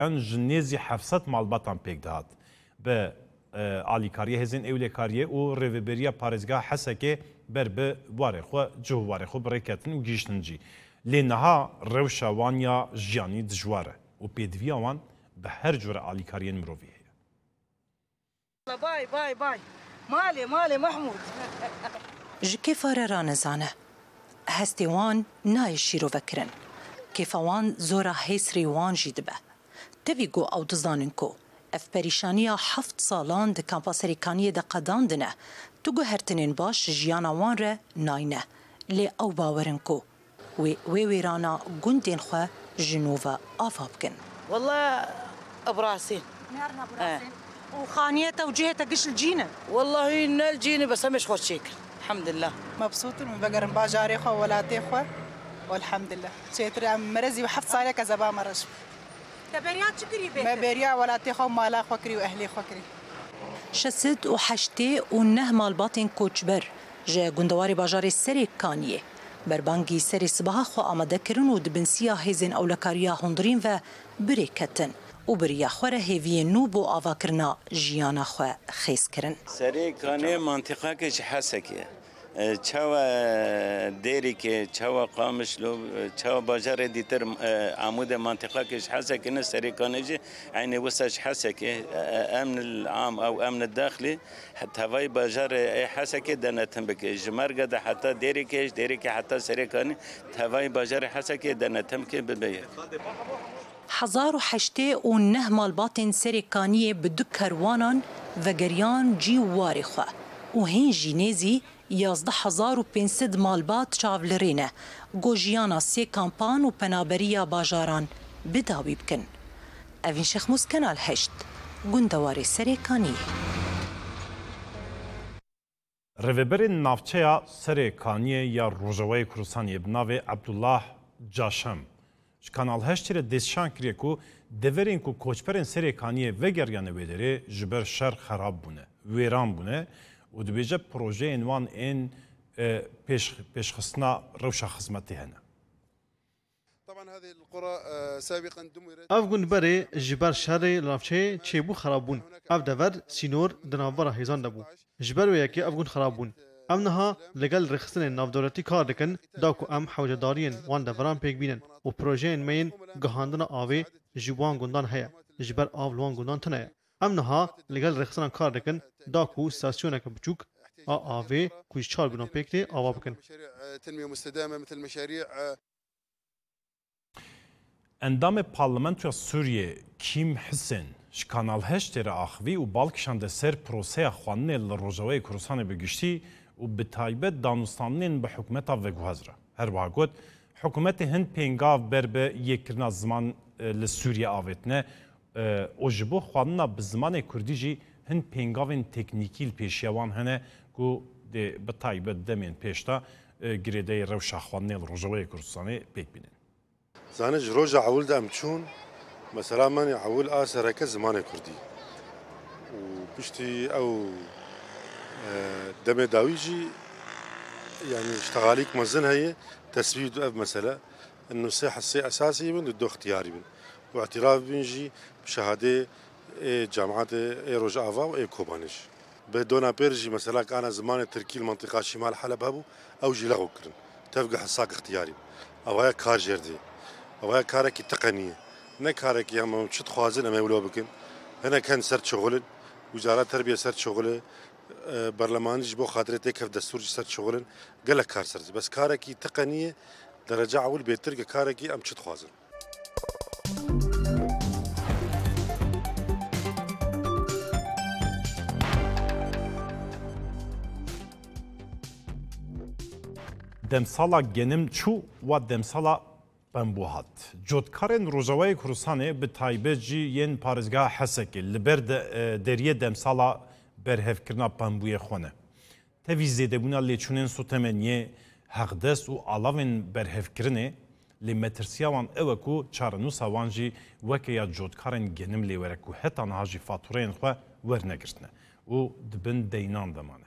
ان جنیزی 700 مالباتان پیک دهات به آلیکاریه هزین اولکاریه و ریوبریا پارزگاه حسکه بر به واره خو جواره خو برکتن و گیشتنجی لینها روشا وانیا جیانی دجواره و پیدوی آوان به هر جور آلیکاریه مرویه باي باي باي مالي محمود جكيفار رانزانه هستي وان ناي شيرو فكرن كيف وان زورا هيسري وان جيدبه تفيقو او دزاننكو اف بريشانيا 7 سالان د كامباسريكانيه د قداندنه تگو هرتنين باش جيانا وان ره ناينه لي او باورنكو وي رانا گوندين خو جنوفا افابكن والله ابراسين نارنا براسين وخانيته وجهته قش الجينه والله إن الجينه بس مش خوش شكل الحمد لله مبسوط من بقرن باجاري خو ولا تيخو والحمد لله شيتري مرزي وحفظ صالك زبا مرش تبريات شكري بيت ما بريا ولا تيخو مالا خوكري واهلي خوكري شسد وحشتي ونه مال باطن کوچبر جا گندواری باجار سری کانیه بربانگی سری صبح خو آماده کرن و دبنسیا هیزن اولکاریا هندرین و بریکتن و بریا خوره هیوی نو بو آوا کرنا جیانا خو خیس کرن سری کانیه منطقه که حسکیه چاوا دیری که چاوا قامش لو چاوا باجار دیتر عمود منطقه که حسک نه سری کانیه عین وسش حسک امن العام او امن الداخلي حتى وای باجار حسک دنتم بک جمرگه ده حتی دیری که حتی سری کانی توای باجار حسک دنتم که ببیه 1008 و نه مال باطن سری کانیه بدو کروانان و گریان جی واری خو و هین جینیزی 11500 مالبات چاولرینه گوجیانا سی کامپان و پنابریا باجاران بداوی بکن اوین شیخ مسکنال هشت گندواری سریکانی ریوبرین نافچه سریکانی یا روژوای کروسانی بناوی عبدالله جاشم کانال هشت را دستشان کریه که دورین که کوچپرین سریکانی و گریانه ویدره جبر شر خراب بونه ویران بونه و دبیجه پروژه انوان این پیشخستنا روشا خدمتی هنه. افغان بره جبر شهر لافچه چیبو خرابون. اف دور سینور دنابرا هیزان دبو. جبر و یکی افغان خرابون. امنها لگل رخصتن نافدولتی کار دکن داکو ام حوجدارین وان دوران پیک بینن و پروژه انمین گهاندن آوی جوان گندان هیا. جبر آو لوان گندان تنه. امنها لگل رخصتن کار دکن داکو استاسیون که بچوک آوی کوش چار گندان پیکته آوا بکن. تنمية مستدامة مثل مشاريع اندام پارلمانتویا سوریه کیم حسین شکانال هشتر آخوی و بالکشان ده سر پروسه خوانه لروجوه کروسان بگشتی و به تایبت دانستانین به حکومتا وگوهزره. هر واقعت حکومت هند پینگاو بر به یکرنا زمان لسوریه آویتنه و جبو خواننا به زمان کردی جی هند پینگاوین تکنیکیل پیشیوان هنه که به تایبت دمین پیشتا گریده روشا خوانه لروجوه کروسانه پیک بینن. زانج روجا عول دام تشون مثلا من عول آسر كز زمان كردي وبشتي او دم داويجي يعني اشتغاليك مزن هي تسويد اب مثلا انه صحه السي اساسي من دو اختياري من واعتراف بنجي بشهاده جامعات روجا افا و كوبانيش بدونا بيرجي مثلا كان زمان تركي المنطقه شمال حلب هبو او جي لغو كرن تفقع حساك اختياري او هي كار جردي او هي كارك تقنيه نه كارك يا ما شت خوازن ما يولو بكن هنا كان سرت شغل وزاره التربيه سرت شغل برلمان جبو خاطرته كيف دستور سرت شغل قال لك كار سرت بس كارك تقنيه درجه اول بيترك كارك ام شت خوازن دمسالا گنم چو و دمسالا بمبوهات جودکارن روجوای کروسانه به تایبه جی ین پارزگاه حسکی لبر دریه دمسالا برهفکرنا بمبوی خونه تاوی زیده بونا لیچونن سوتمنیه حقدست و علاوین برهفکرنه لی مترسیاوان اوکو چارنوسا وانجی وکه یا جودکارن گنم لیورکو حتی نهاجی فاتورین خواه ورنگرتنه و دبن دینان دمانه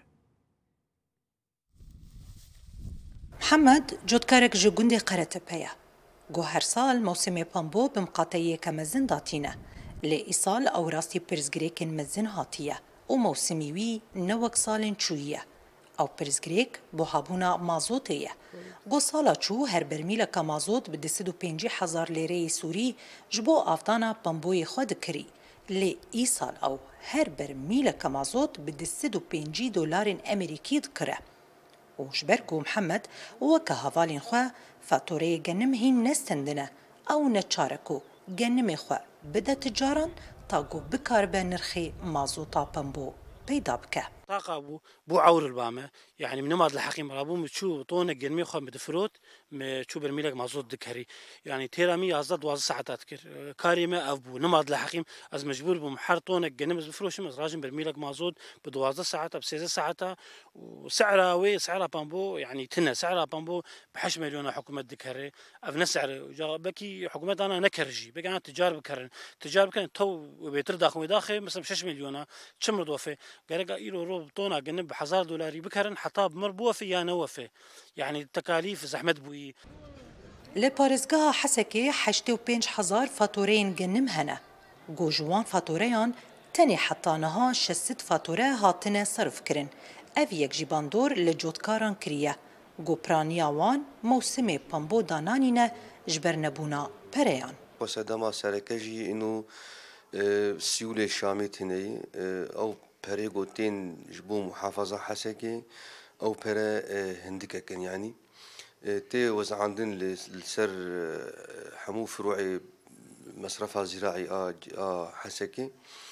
محمد جودکارك جو گوندي قرته پیا گو هر سال موسم پامبو بمقاطعیه که مزن داتینه لی ایسال او راستی پرزگریکن مزن هاتیه و موسمی وی نوک سالن چویه او پرزگریک بو هابونا مازوتیه گو سالا چو هر برمیل که مازوت به 250,000 لیره سوری جبو آفتانا پامبوی خود کری لی ایسال او هر برمیل که مازوت به 250 دلار امریکی دکره و جبرگو محمد وکه هوالین خواه فاتوره گنم هین نستندنه او نچارکو گنم خواه بده تجاران تا گو بکار به نرخی مازوتا پمبو پیدا بکه. طاقة بو عور البامة يعني من نمط الحقيم رابو متشو طونة جنمي خو مدفروت متشو برميلك مازوت دكري يعني تيرامي أزد واز ساعات كر كاريمة أبو نمط الحقيم از مجبور بمحر طونة جنم بفروش مز راجم برميلك مازوت بدواز ساعات بسيز ساعات وسعره وي سعره بامبو يعني تنا سعره بامبو بحش مليون حكومة دكري أفنى سعر بكي حكومة أنا نكرجي بقى أنا تجار بكرن تجار بكرن تو بيتر داخل مثلا 6 مليون تشمر دوفي قال إيرو طونا جنب $1000 بكرن حتى بمر بوفي يا نوفي يعني التكاليف زحمت بوي لپارزگاه حسکی 85,000 فاتورین گنم هنه گو جوان فاتوریان تنی حتانها 600 فاتوره هاتنه صرف کرن او یک جیباندور لجوتکاران کریه گو پرانیا وان موسم پامبو دانانینه جبر نبونا پریان وسدما سرکجی انو سیول شامی تنی او پره گوتين جبو محافظة حسكي أو بره هندككن يعني تي وزعندن لسر حمو فروعي مصرفها زراعي حسكي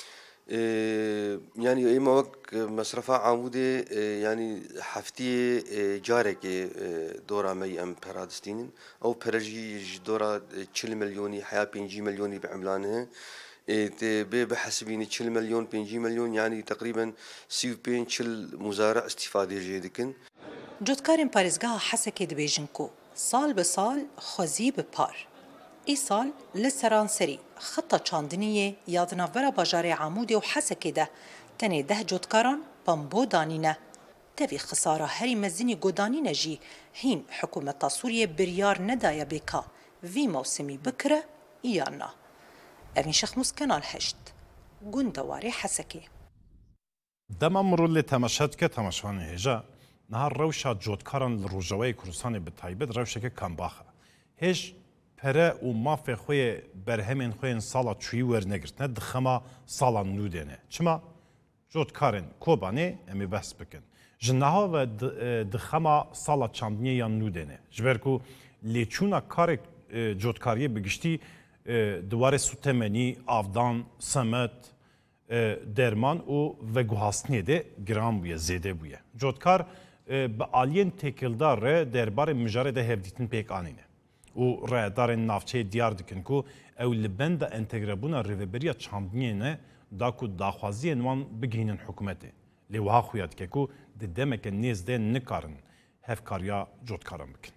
يعني أي وقت مصرفها عمودي يعني حفتي جارك دورة مي أم برادستين أو برجي دورة 4 مليوني حياة 5 مليوني بعملانها بحسبين 4 مليون 5 مليون يعني تقريبا 35 مزارع استفاده جيدكن جوتکارین پارزگاه حسکی دبیجن کو سال به سال خوزی به پار ای سال لسران سری خطه چاندنیه یادناورا باجار عمودی و حسکی ده تنه 10 جوتکاران پامبو دانینه تفی خساره هری مزینی گودانینه جی هین حکومت سوریه بریار ندایا بیکا وی موسمی بکره یا نه أمين شخموس كانال هشت قندواري حسكي دما مرور لتماشات كتماشوان هجا نهار روشا جوتكارن الروجوي كروساني بتايبت روشا كان باخا هج پره و مافه خوی برهمین خوین سالا چوی ورنگرتنه دخما سالا نودنه چما جوتکارن کوبانه امی بحث بکن جنها و دخما سالا چاندنیه یا نودنه جبرکو لیچونا کار جوتکاریه بگشتی دواره سوتمنی آفدان سمت درمان و وگوهاستنیه ده گرام بویه زیده بویه جوتکار به آلین تکلدار دربار مجاره ده هفدیتن پیک آنینه و رایدار نافچه دیار دکن که او لبند انتگرابونا ریوبریا چاندنیه نه دا که داخوازی انوان بگینن حکومته لیوها خویاد که که ده دمک نیز ده نکارن هفکاریا جوتکارن بکن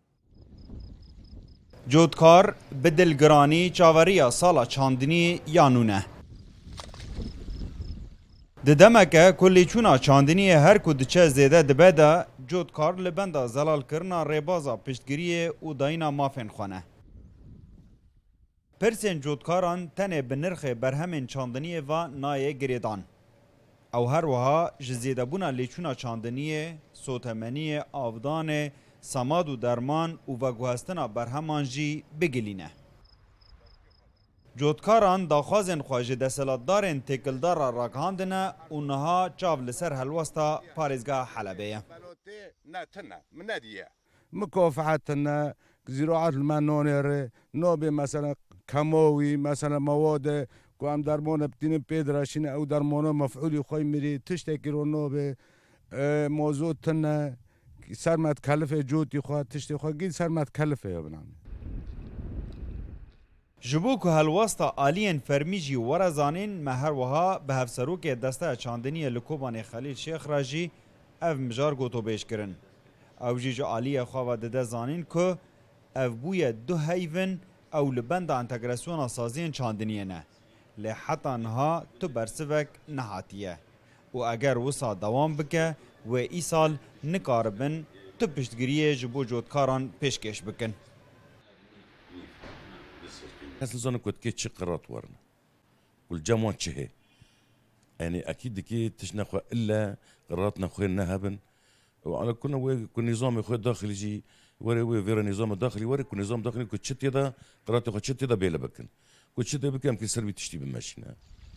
جوتکار به دلگرانی چاوریا سالا چاندنی یانونه ددمکه کلی چونا چاندنی هر کدچه زیده دبده جوتکار لبنده زلال کرنا ریبازا پشتگیری و داینا مافن خانه پرسین جوتکاران تنه به نرخ برهمین چاندنی و نایه گریدان او هر وها جزیده بونا لیچونا چاندنی سوتمنی آفدان سماد و درمان و وگوهستنا برهمان جی بگلینه. جوتکاران داخوازن خواهج دستلاتدارن تکلدار را راکهاندنه و نها چاو لسر هلوستا پارزگاه حلبه. مكافحتنا زراعة المنونر نوبي مثلا كموي مثلا مواد قام درمون بتين بيدراشين او درمون مفعولي خوي مري تشتكي رو نوبي موضوع تنا سر ما تكلفه جوتي خواهد تشتي خواهد گید سر ما تكلفه يا بنام جبو که هلوستا آلین فرمیجی ورزانین مهر وها به هفسروک دسته چاندنی لکوبان خلیل شیخ راجی او مجار گوتو بیش کرن او جیجو آلیه خواه دده زانین که او بوی دو هیون او لبند انتگراسیون سازین چاندنیه نه لی حتی انها تو برسوک نهاتیه و اگر وسا دوام بکه و ای سال نکاربن تو پشتگیری جبو جوتکاران پیشکش بکن حس لزانه كنت كي تشي قرات ورنا والجموان تشهي يعني اكيد كي تشنخوا الا قراراتنا خويا نهبن وعلى كنا كل نظام خويا الداخلي يجي وري فيرا نظام الداخلي وري كل نظام داخلي كنت شتي دا قرارات خويا شتي دا بيلا بكن كنت شتي بكن يمكن سربي تشتي بماشينا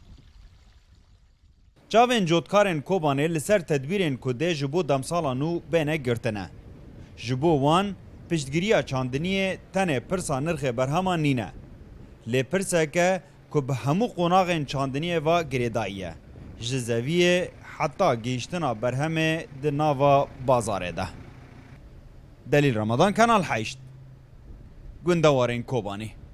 چاوین جوتکارن کوبانه لسر تدبیرن کده جبو دمسالا نو بینه گرتنه. جبو وان پشتگیریا چاندنیه تنه پرسا نرخ برهما نینه. لی پرسه که به همو قناغن چاندنیه و گریداییه. جزویه حتی گیشتنا برهمه دناوا بازاره ده. دلیل رمضان کانال 8 گندوارن کوبانی